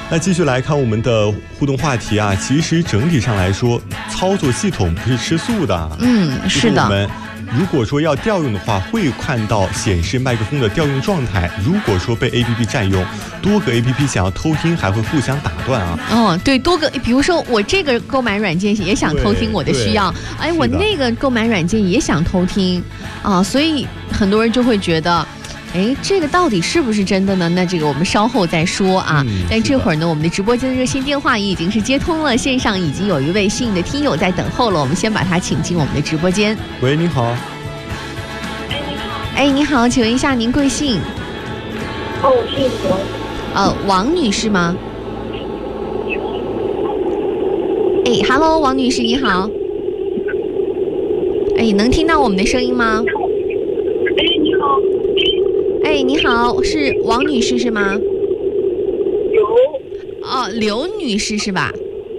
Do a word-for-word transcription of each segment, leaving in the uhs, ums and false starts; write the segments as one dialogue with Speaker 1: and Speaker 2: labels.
Speaker 1: 那继续来看我们的互动话题啊，其实整体上来说，操作系统不是吃素的。
Speaker 2: 嗯，是的。
Speaker 1: 我们如果说要调用的话，会看到显示麦克风的调用状态。如果说被 A P P 占用，多个 A P P 想要偷听，还会互相打断啊。
Speaker 2: 哦，对，多个，比如说我这个购买软件也想偷听我的需要，哎，我那个购买软件也想偷听啊，所以很多人就会觉得。哎，这个到底是不是真的呢？那这个我们稍后再说啊。嗯、但这会儿呢，我们的直播间的热线电话也已经是接通了，线上已经有一位幸运的听友在等候了。我们先把他请进我们的直播间。
Speaker 1: 喂，你好。
Speaker 3: 哎，你好。
Speaker 2: 哎，你好，请问一下您贵姓？
Speaker 3: 哦，我姓王。
Speaker 2: 呃，王女士吗？哎 ，Hello， 王女士你好。哎，能听到我们的声音吗？
Speaker 3: 哎，你好。
Speaker 2: 哎，你好，是王女士是吗？
Speaker 3: 刘。
Speaker 2: 哦，刘女士是吧？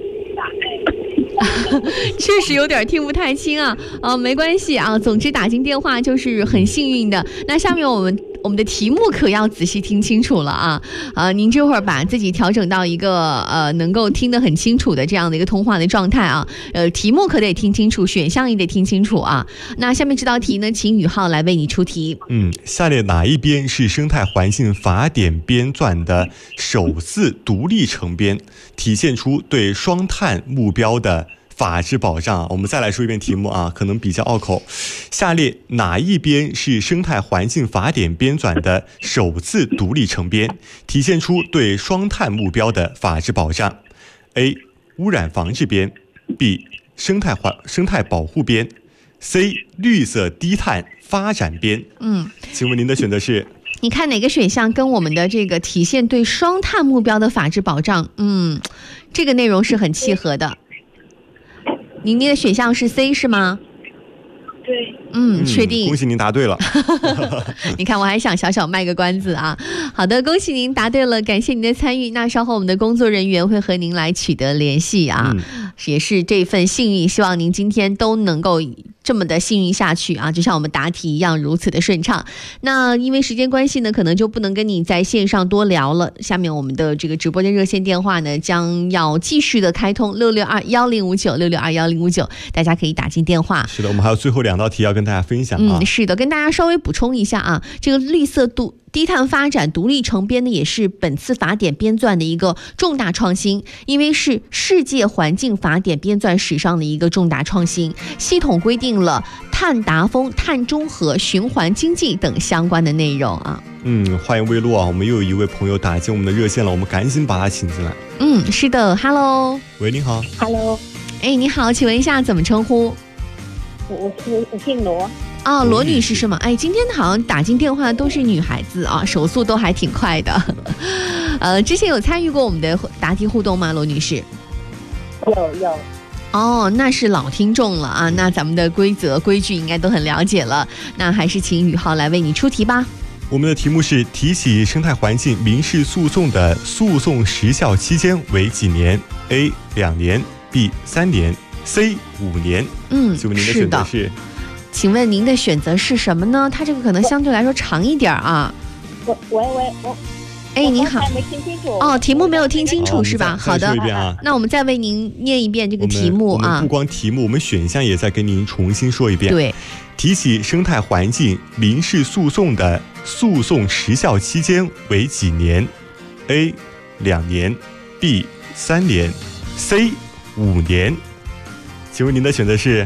Speaker 2: 确实有点听不太清啊。呃，没关系啊，总之打进电话就是很幸运的。那下面我们我们的题目可要仔细听清楚了啊！呃，您这会儿把自己调整到一个呃能够听得很清楚的这样的一个通话的状态啊。呃，题目可得听清楚，选项也得听清楚啊。那下面这道题呢，请宇浩来为你出题。
Speaker 1: 嗯，下列哪一编是生态环境法典编纂的首次独立成编，体现出对双碳目标的法治保障？我们再来说一遍题目啊，可能比较拗口。下列哪一编是生态环境法典编纂的首次独立成编，体现出对双碳目标的法治保障 ？A. 污染防治编 B. 生态环生态保护编 C. 绿色低碳发展编。
Speaker 2: 嗯，
Speaker 1: 请问您的选择是？
Speaker 2: 你看哪个选项跟我们的这个体现对双碳目标的法治保障，嗯，这个内容是很契合的。您的选项是 C 是吗？
Speaker 3: 对。
Speaker 2: 嗯，确定。
Speaker 1: 恭喜您答对了。
Speaker 2: 你看，我还想小小卖个关子啊。好的，恭喜您答对了，感谢您的参与。那稍后我们的工作人员会和您来取得联系啊，嗯、也是这份幸运，希望您今天都能够这么的幸运下去啊，就像我们答题一样如此的顺畅。那因为时间关系呢，可能就不能跟你在线上多聊了。下面我们的这个直播间热线电话呢，将要继续的开通六六二幺零五九六六二幺零五九，大家可以打进电话。
Speaker 1: 是的，我们还有最后两道题要跟大家分享啊。
Speaker 2: 嗯，是的，跟大家稍微补充一下啊，这个绿色度低碳发展独立成编呢，也是本次法典编纂的一个重大创新，因为是世界环境法典编纂史上的一个重大创新，系统规定了碳达峰、碳中和、循环经济等相关的内容啊。
Speaker 1: 嗯，话音未落啊，我们又有一位朋友打进我们的热线了，我们赶紧把他请进来。
Speaker 2: 嗯，是的 ，Hello，
Speaker 1: 喂，你好。
Speaker 3: Hello，
Speaker 2: 哎，你好，请问一下怎么称呼？
Speaker 3: 我我我姓罗。
Speaker 2: 哦，罗女士是吗？哎，今天好像打进电话的都是女孩子啊，手速都还挺快的。呃，之前有参与过我们的答题互动吗，罗女士？
Speaker 3: 有有。
Speaker 2: 哦，那是老听众了啊，那咱们的规则规矩应该都很了解了。那还是请宇浩来为你出题吧。
Speaker 1: 我们的题目是：提起生态环境民事诉讼的诉讼时效期间为几年 ？A. 两年 B. 三年 C. 五年。
Speaker 2: 嗯，
Speaker 1: 请问您的选择是？
Speaker 2: 请问您的选择是什么呢？它这个可能相对来说长一点啊。
Speaker 3: 喂喂喂，我
Speaker 2: 哎，你好。
Speaker 3: 没听清楚。
Speaker 2: 哦，题目没有听清楚是吧？好的，
Speaker 1: 啊、
Speaker 2: 那我们再为您念一遍这个题目啊。
Speaker 1: 我们不光题目，我们选项也再跟您重新说一遍。
Speaker 2: 对，
Speaker 1: 提起生态环境民事诉讼的诉讼时效期间为几年 ？A. 两年 B. 三年 C. 五年。请问您的选择是？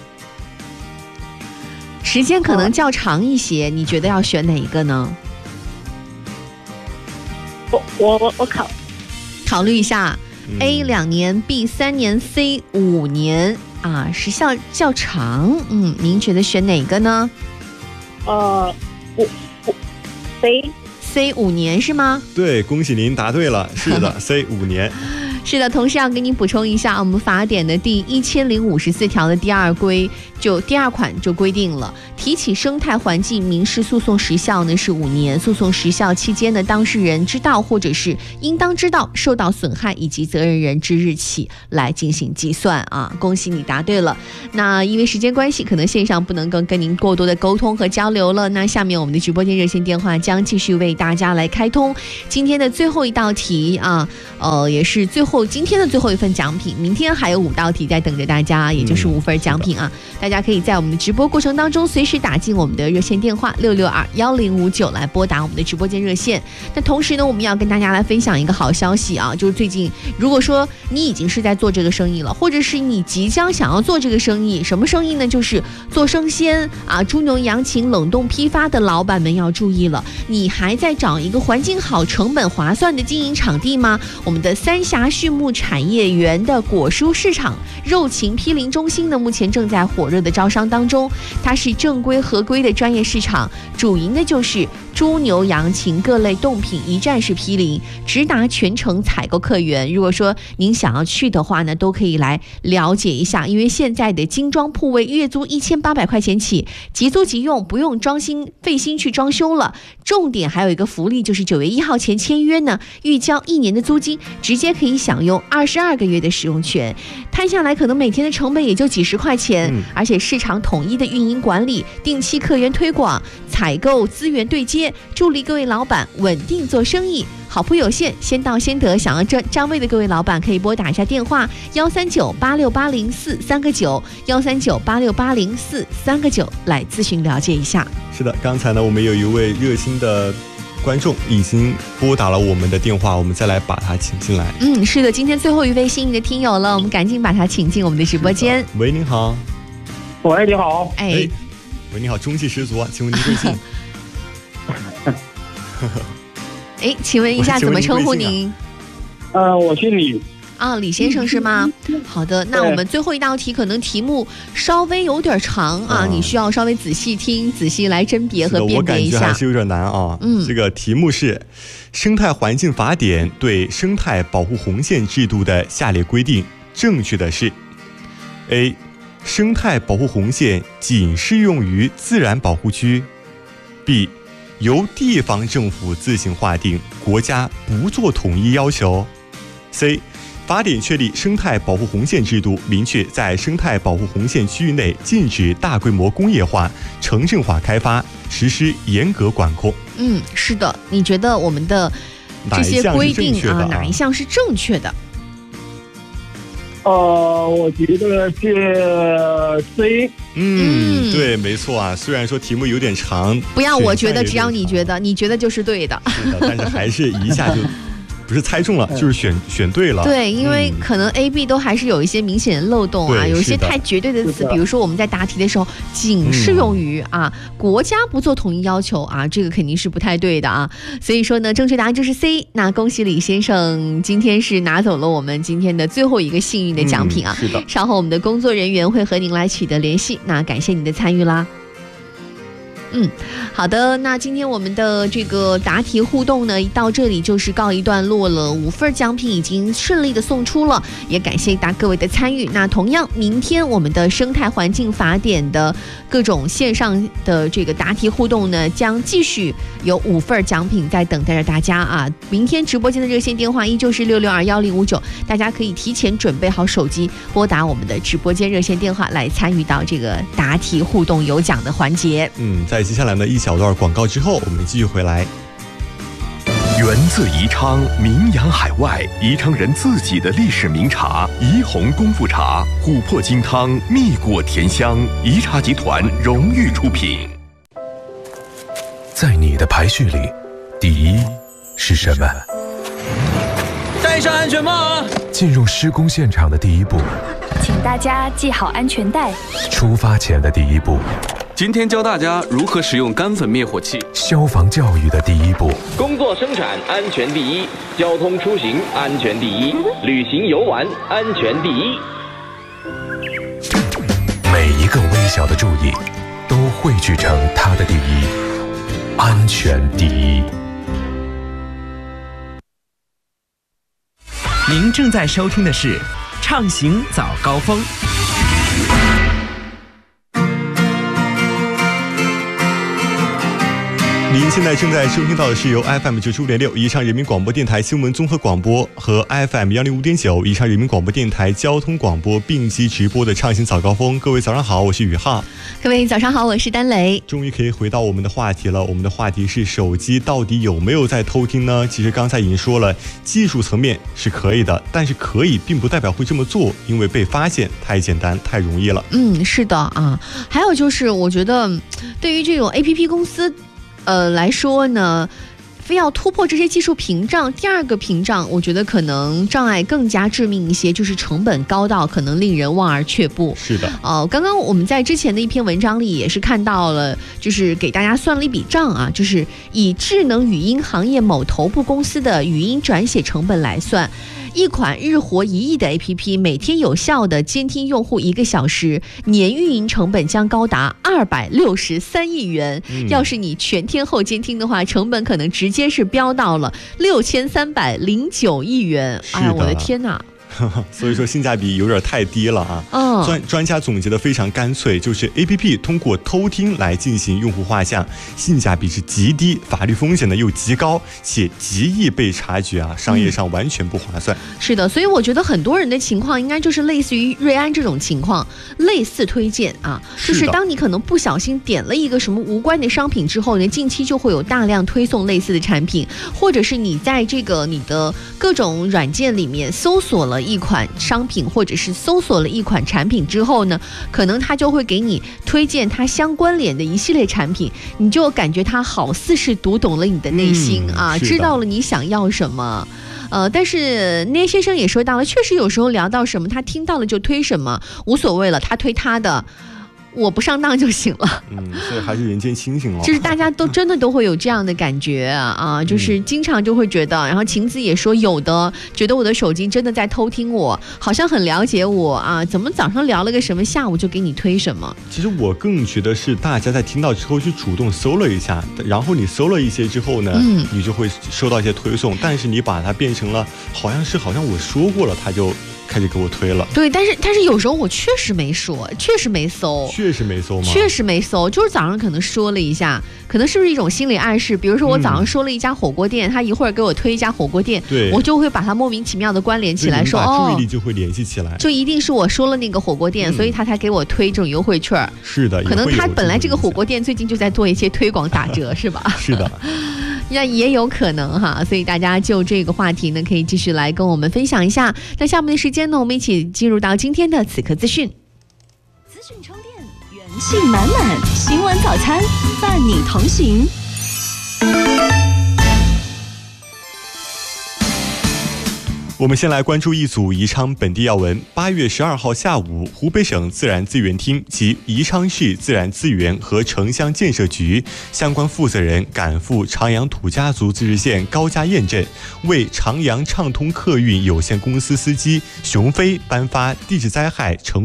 Speaker 2: 时间可能较长一些，你觉得要选哪一个呢？
Speaker 3: 我我我我考
Speaker 2: 考虑一下、嗯、，A 两年 ，B 三年 ，C 五年啊，时效较长。嗯，您觉得选哪个呢？
Speaker 3: 呃，五五 C
Speaker 2: C 五年是吗？
Speaker 1: 对，恭喜您答对了，是的，C 五年。
Speaker 2: 是的，同时要给你补充一下，我们法典的第一千零五十四条的第二规就第二款就规定了，提起生态环境民事诉讼时效呢是五年，诉讼时效期间呢，当事人知道或者是应当知道受到损害以及责任人之日起来进行计算啊。恭喜你答对了。那因为时间关系，可能线上不能够跟您过多的沟通和交流了。那下面我们的直播间热线电话将继续为大家来开通。今天的最后一道题啊，呃，也是最后今天的最后一份奖品，明天还有五道题在等着大家，也就是五份奖品啊。嗯、大家可以在我们的直播过程当中随时打进我们的热线电话六六二幺零五九来拨打我们的直播间热线。那同时呢，我们要跟大家来分享一个好消息啊，就是最近如果说你已经是在做这个生意了，或者是你即将想要做这个生意，什么生意呢？就是做生鲜啊，猪牛羊禽冷冻批发的老板们要注意了，你还在找一个环境好、成本划算的经营场地吗？我们的三峡畜牧产业园的果蔬市场肉禽批零中心呢，目前正在火热的招商当中。它是正规合规的专业市场，主营的就是猪牛羊禽各类冻品一站式批零，直达全城采购客源。如果说您想要去的话呢，都可以来了解一下，因为现在的精装铺位月租一千八百块钱起，即租即用，不用装心费心去装修了。重点还有一个福利，就是九月一号前签约呢，预交一年的租金，直接可以享用二十二个月的使用权。摊下来可能每天的成本也就几十块钱，嗯、而且市场统一的运营管理，定期客源推广，采购资源对接，助力各位老板稳定做生意。好铺有限，先到先得。想要占占位的各位老板，可以拨打一下电话幺三九八六八零四三个九幺三九八六八零四三个九来咨询了解一下。
Speaker 1: 是的，刚才呢，我们有一位热心的观众已经拨打了我们的电话，我们再来把他请进来。
Speaker 2: 嗯，是的，今天最后一位幸运的听友了，我们赶紧把他请进我们的直播间。
Speaker 1: 喂，您好。
Speaker 3: 喂，你好。
Speaker 2: 哎，
Speaker 1: 哎喂，你好，中气十足啊，请问您贵姓？
Speaker 2: 哎，请问一下怎么称呼您？
Speaker 3: 呃，我姓李。
Speaker 2: 啊，李先生是吗？好的，那我们最后一道题可能题目稍微有点长啊，你需要稍微仔细听、仔细来甄别和辨别一下。
Speaker 1: 我感觉还是有点难啊。嗯，这个题目是《生态环境法典》对生态保护红线制度的下列规定正确的是 ：A. 生态保护红线仅适用于自然保护区 ；B. 由地方政府自行划定，国家不做统一要求 ；C. 法典确立生态保护红线制度，明确在生态保护红线区域内禁止大规模工业化、城镇化开发，实施严格管控。
Speaker 2: 嗯，是的，你觉得我们的这些规定啊，哪一项是正确的？
Speaker 3: 呃，我觉得是 C。
Speaker 1: 嗯，对，没错啊。虽然说题目有点长，
Speaker 2: 不要我觉得，只要你觉得，你觉得就是对的。
Speaker 1: 是的，但是还是一下就。不是猜中了，就是选选对了。
Speaker 2: 对，因为可能 A、B 都还是有一些明显的漏洞啊，有一些太绝对的词，比如说我们在答题的时候仅适用于啊，国家不做统一要求啊，这个肯定是不太对的啊。所以说呢，正确答案就是 C。那恭喜李先生，今天是拿走了我们今天的最后一个幸运的奖品啊。
Speaker 1: 是的。
Speaker 2: 稍后我们的工作人员会和您来取得联系。那感谢您的参与啦。嗯，好的，那今天我们的这个答题互动呢，到这里就是告一段落了。五份奖品已经顺利的送出了，也感谢大各位的参与。那同样，明天我们的生态环境法典的各种线上的这个答题互动呢，将继续有五份奖品在等待着大家啊。明天直播间的热线电话依旧是六六二幺零五九，大家可以提前准备好手机，拨打我们的直播间热线电话来参与到这个答题互动有奖的环节。
Speaker 1: 嗯，在接下来的一小段广告之后，我们继续回来。
Speaker 4: 源自宜昌，名扬海外，宜昌人自己的历史名茶宜红功夫茶，琥珀金汤，蜜果甜香，宜茶集团荣誉出品。
Speaker 5: 在你的排序里，第一是什么？
Speaker 6: 戴上安全帽啊！
Speaker 5: 进入施工现场的第一步，
Speaker 7: 请大家系好安全带。
Speaker 5: 出发前的第一步，
Speaker 6: 今天教大家如何使用干粉灭火器。
Speaker 5: 消防教育的第一步，
Speaker 8: 工作生产安全第一，交通出行安全第一，旅行游玩安全第一。
Speaker 5: 每一个微小的注意，都汇聚成它的第一，安全第一。
Speaker 9: 您正在收听的是《畅行早高峰》。
Speaker 1: 您现在正在收听到的是由 F M 九十五点六宜昌人民广播电台新闻综合广播和 F M 幺零五点九宜昌人民广播电台交通广播并机直播的畅行早高峰。各位早上好，我是宇浩。
Speaker 2: 各位早上好，我是丹雷。
Speaker 1: 终于可以回到我们的话题了，我们的话题是手机到底有没有在偷听呢？其实刚才已经说了，技术层面是可以的，但是可以并不代表会这么做，因为被发现太简单太容易了。
Speaker 2: 嗯，是的啊。还有就是我觉得对于这种 A P P 公司呃来说呢，非要突破这些技术屏障，第二个屏障我觉得可能障碍更加致命一些，就是成本高到可能令人望而却步。
Speaker 1: 是的，
Speaker 2: 哦、呃，刚刚我们在之前的一篇文章里也是看到了，就是给大家算了一笔账啊，就是以智能语音行业某头部公司的语音转写成本来算，一款日活一亿的 A P P 每天有效的监听用户一个小时，年运营成本将高达二百六十三亿元、嗯、要是你全天候监听的话，成本可能直接是飙到了六千三百零九亿元。哎呀，我的天哪！
Speaker 1: 所以说性价比有点太低了啊。
Speaker 2: 嗯，
Speaker 1: 专专家总结的非常干脆，就是 A P P 通过偷听来进行用户画像，性价比是极低，法律风险呢又极高，且极易被察觉啊，商业上完全不划算、
Speaker 2: 嗯、是的，所以我觉得很多人的情况应该就是类似于瑞安这种情况，类似推荐啊，就是当你可能不小心点了一个什么无关的商品之后呢，近期就会有大量推送类似的产品，或者是你在这个你的各种软件里面搜索了一款商品，或者是搜索了一款产品之后呢，可能它就会给你推荐它相关联的一系列产品，你就感觉它好似是读懂了你的内心、嗯、啊，知道了你想要什么。呃，但是那先生也说到了，确实有时候聊到什么，他听到了就推什么，无所谓了，他推他的，我不上当就行了。
Speaker 1: 嗯，所以还是人间清醒哦。
Speaker 2: 就是大家都真的都会有这样的感觉啊，就是经常就会觉得，然后晴子也说有的觉得我的手机真的在偷听我，好像很了解我啊，怎么早上聊了个什么，下午就给你推什么。
Speaker 1: 其实我更觉得是大家在听到之后去主动搜了一下，然后你搜了一些之后呢、嗯、你就会收到一些推送，但是你把它变成了好像是好像我说过了，他就开始给我推了。
Speaker 2: 对，但是但是有时候我确实没说，确实没搜，
Speaker 1: 确实没搜吗？
Speaker 2: 确实没搜，就是早上可能说了一下，可能是不是一种心理暗示？比如说我早上说了一家火锅店，嗯、他一会儿给我推一家火锅店，
Speaker 1: 对，
Speaker 2: 我就会把它莫名其妙的关联起来，说
Speaker 1: 哦，注意力就会联系起来，
Speaker 2: 就一定是我说了那个火锅店，嗯、所以他才给我推这种优惠券。
Speaker 1: 是的，
Speaker 2: 可能他本来这个火锅店最近就在做一些推广打折，是吧？
Speaker 1: 是的。
Speaker 2: 那也有可能哈，所以大家就这个话题呢，可以继续来跟我们分享一下。那下面的时间呢，我们一起进入到今天的此刻资讯。
Speaker 7: 资讯充电，元气满满，新闻早餐伴你同行。
Speaker 1: 我们先来关注一组宜昌本地要闻。八月十二号下午，湖北省自然资源厅及宜昌市自然资源和城乡建设局相关负责人赶赴长阳土家族自治县高家堰镇，为长阳畅通客运有限公司司机熊飞颁发地质灾害承